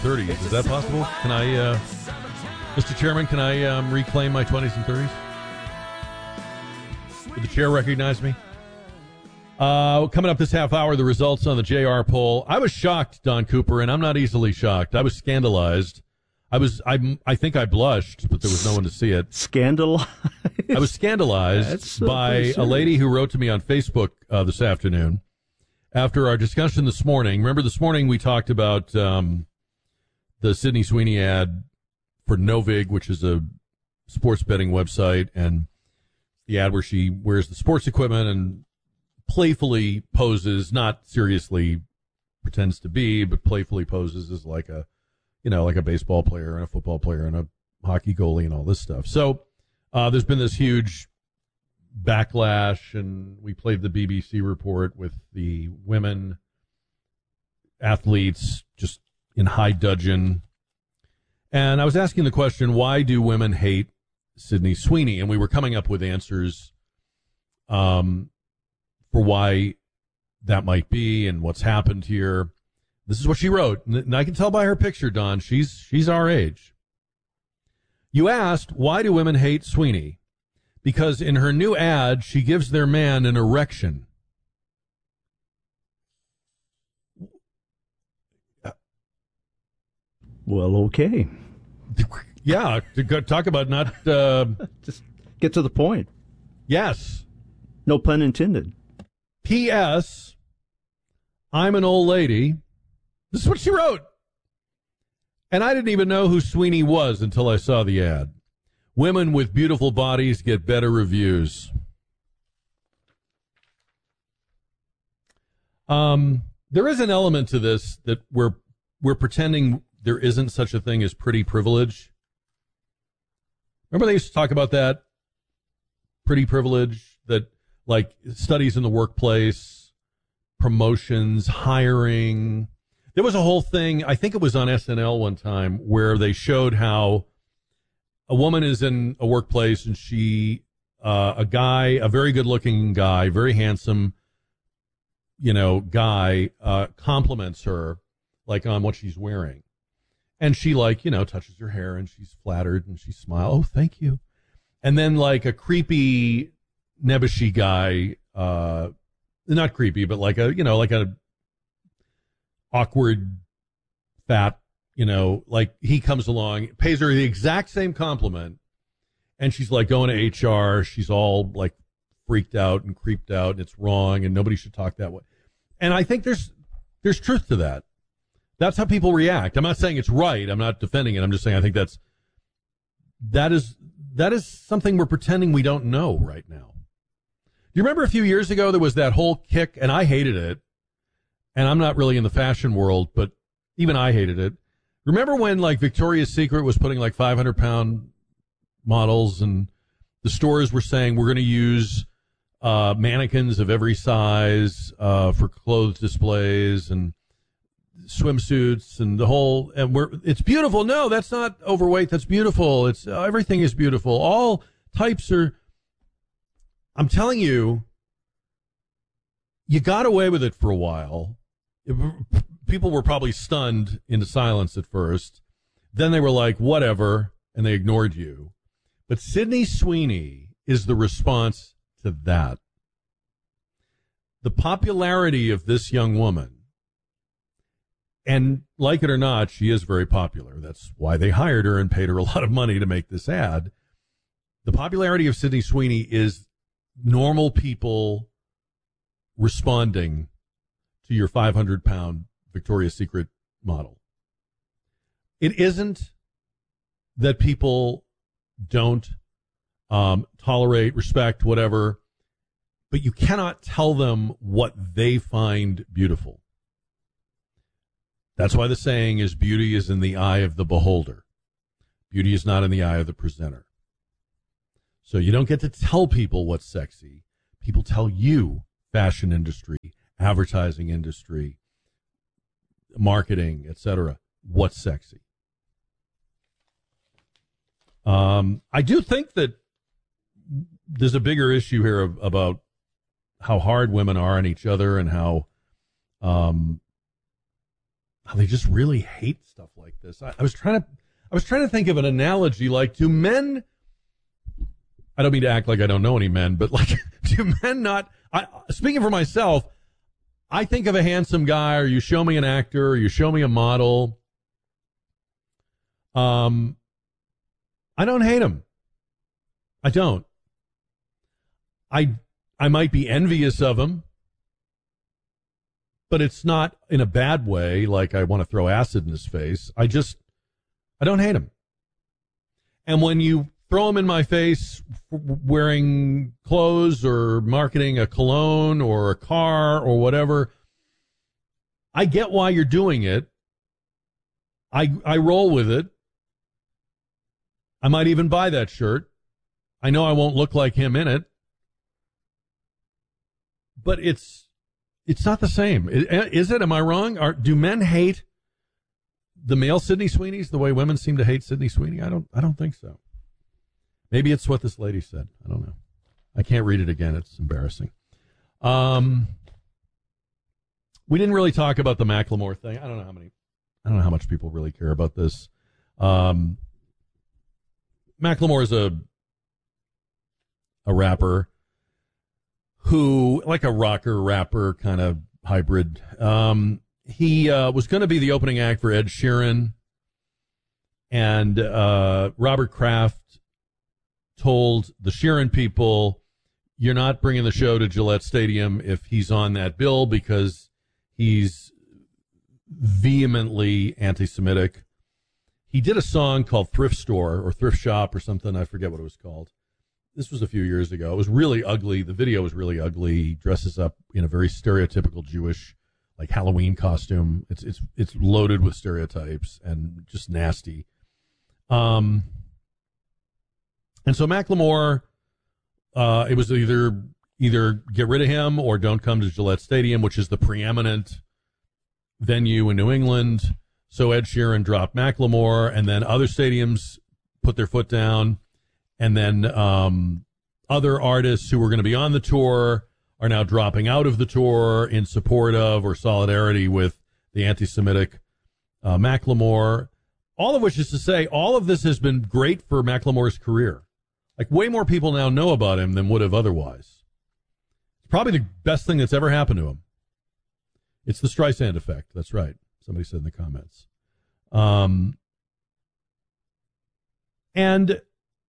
30s. Is that possible? Can I, Mr. Chairman, can I reclaim my 20s and 30s? Would the chair recognize me? Coming up this half hour, the results on the JR poll. I was shocked, Don Cooper, and I'm not easily shocked. I was scandalized. I think I blushed, but there was no one to see it. Scandalized? I was scandalized by a lady who wrote to me on Facebook this afternoon after our discussion this morning. Remember this morning we talked about the Sydney Sweeney ad for Novig, which is a sports betting website, and the ad where she wears the sports equipment and playfully poses, not seriously pretends to be, but playfully poses as like a baseball player and a football player and a hockey goalie and all this stuff. So there's been this huge backlash, and we played the BBC report with the women athletes just in high dudgeon. And I was asking the question, why do women hate Sydney Sweeney? And we were coming up with answers for why that might be and what's happened here. This is what she wrote, and I can tell by her picture, Don, she's our age. You asked, why do women hate Sweeney? Because in her new ad, she gives their man an erection. Well, okay. Yeah, to talk about not... Just get to the point. Yes. No pun intended. P.S. I'm an old lady. This is what she wrote. And I didn't even know who Sweeney was until I saw the ad. Women with beautiful bodies get better reviews. There is an element to this that we're pretending there isn't such a thing as pretty privilege. Remember they used to talk about that? Pretty privilege, that like studies in the workplace, promotions, hiring. There was a whole thing, I think it was on SNL one time, where they showed how a woman is in a workplace and she, a very good-looking guy, very handsome, guy, compliments her, like, on what she's wearing. And she, touches her hair and she's flattered and she smiles. Oh, thank you. And then, like, a creepy, nebbishy guy, not creepy, but like a awkward, fat, like he comes along, pays her the exact same compliment, and she's like going to HR. She's all like freaked out and creeped out, and it's wrong, and nobody should talk that way. And I think there's truth to that. That's how people react. I'm not saying it's right. I'm not defending it. I'm just saying I think that is something we're pretending we don't know right now. Do you remember a few years ago there was that whole kick, and I hated it, and I'm not really in the fashion world, but even I hated it. Remember when, like, Victoria's Secret was putting, like, 500-pound models, and the stores were saying, we're going to use mannequins of every size for clothes displays and swimsuits and the whole, and it's beautiful. No, that's not overweight. That's beautiful. It's everything is beautiful. All types are. I'm telling you, you got away with it for a while. People were probably stunned into silence at first. Then they were like, whatever, and they ignored you. But Sydney Sweeney is the response to that. The popularity of this young woman, and like it or not, she is very popular. That's why they hired her and paid her a lot of money to make this ad. The popularity of Sydney Sweeney is normal people responding to your 500-pound Victoria's Secret model. It isn't that people don't tolerate, respect, whatever, but you cannot tell them what they find beautiful. That's why the saying is, beauty is in the eye of the beholder. Beauty is not in the eye of the presenter. So you don't get to tell people what's sexy. People tell you, fashion industry, advertising industry, marketing, etc., what's sexy. I do think that there's a bigger issue here about how hard women are on each other and how they just really hate stuff like this. I was trying to think of an analogy. Like, do men? I don't mean to act like I don't know any men, but like, do men not? Speaking for myself, I think of a handsome guy, or you show me an actor, or you show me a model. I don't hate him. I don't. I might be envious of him, but it's not in a bad way, like I want to throw acid in his face. I don't hate him. And when you throw him in my face wearing clothes or marketing a cologne or a car or whatever, I get why you're doing it. I roll with it. I might even buy that shirt. I know I won't look like him in it. But it's not the same. Is it? Am I wrong? Do men hate the male Sydney Sweeneys the way women seem to hate Sydney Sweeney? I don't think so. Maybe it's what this lady said. I don't know. I can't read it again. It's embarrassing. We didn't really talk about the Macklemore thing. I don't know how much people really care about this. Macklemore is a rapper who, like a rocker rapper kind of hybrid. He was going to be the opening act for Ed Sheeran, and Robert Kraft told the Sheeran people, "You're not bringing the show to Gillette Stadium if he's on that bill, because he's vehemently anti-Semitic." He did a song called Thrift Store or Thrift Shop or something. I forget what it was called. This was a few years ago. It was really ugly. The video was really ugly. He dresses up in a very stereotypical Jewish, like, Halloween costume. It's loaded with stereotypes and just nasty. And so Macklemore, it was either get rid of him or don't come to Gillette Stadium, which is the preeminent venue in New England. So Ed Sheeran dropped Macklemore, and then other stadiums put their foot down. And then other artists who were going to be on the tour are now dropping out of the tour in support of or solidarity with the anti-Semitic Macklemore. All of which is to say, all of this has been great for Macklemore's career. Like, way more people now know about him than would have otherwise. It's probably the best thing that's ever happened to him. It's the Streisand effect. That's right. Somebody said in the comments. And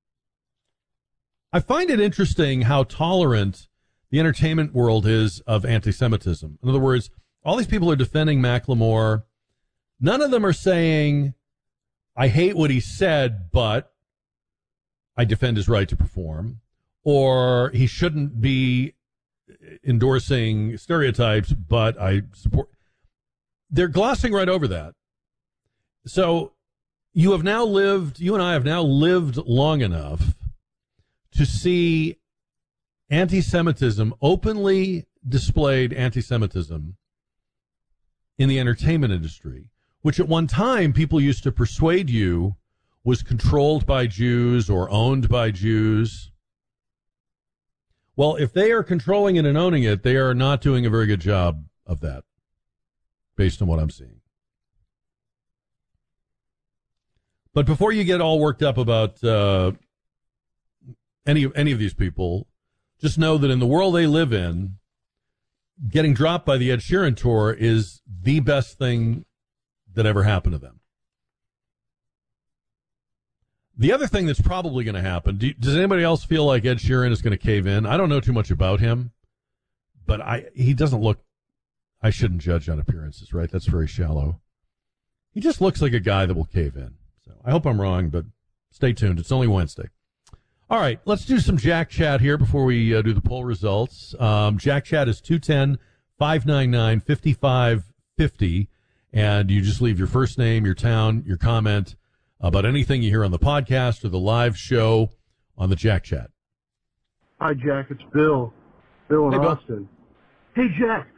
I find it interesting how tolerant the entertainment world is of anti-Semitism. In other words, all these people are defending Macklemore. None of them are saying, I hate what he said, but I defend his right to perform. Or he shouldn't be endorsing stereotypes, but I support. They're glossing right over that. So you and I have now lived long enough to see anti-Semitism, openly displayed anti-Semitism in the entertainment industry, which at one time people used to persuade you was controlled by Jews or owned by Jews. Well, if they are controlling it and owning it, they are not doing a very good job of that, based on what I'm seeing. But before you get all worked up about any of these people, just know that in the world they live in, getting dropped by the Ed Sheeran tour is the best thing that ever happened to them. The other thing that's probably going to happen, does anybody else feel like Ed Sheeran is going to cave in? I don't know too much about him, but he doesn't look, I shouldn't judge on appearances, right? That's very shallow. He just looks like a guy that will cave in. So I hope I'm wrong, but stay tuned. It's only Wednesday. All right, let's do some Jack Chat here before we do the poll results. Jack Chat is 210-599-5550, and you just leave your first name, your town, your comment about anything you hear on the podcast or the live show on the Jack Chat. Hi, Jack. It's Bill. Bill in Hey, Bill. Austin. Hey, Jack.